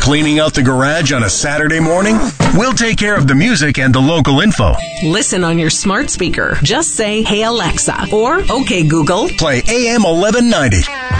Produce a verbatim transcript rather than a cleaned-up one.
Cleaning out the garage on a Saturday morning? We'll take care of the music and the local info. Listen on your smart speaker. Just say, "Hey Alexa," or "Okay Google, play A M eleven ninety."